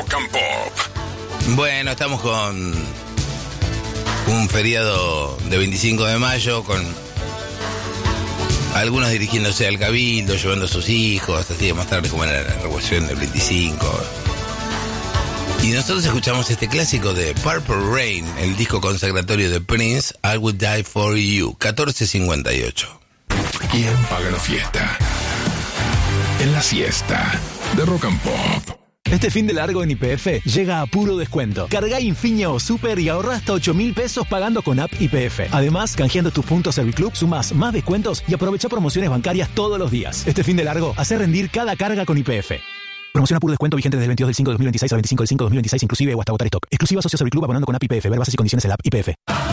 Rock and Pop. Bueno, estamos con un feriado de 25 de mayo, con algunos dirigiéndose al cabildo, llevando a sus hijos, así de más tarde como era la revolución del 25. Y nosotros escuchamos este clásico de Purple Rain, el disco consagratorio de Prince, I Would Die For You, 1458. ¿Quién paga la fiesta? En la siesta de Rock and Pop. Este fin de largo en YPF llega a puro descuento. Cargá Infinia o Super y ahorrá hasta 8.000 pesos pagando con app YPF. Además, canjeando tus puntos Serviclub, sumás más descuentos y aprovecha promociones bancarias todos los días. Este fin de largo, hace rendir cada carga con YPF. Promoción a puro descuento vigente desde el 22 del 5 de 2026 al 25 del 5 de 2026, inclusive o hasta agotar stock. Exclusiva socio Serviclub abonando con app YPF. Ver bases y condiciones en la app YPF.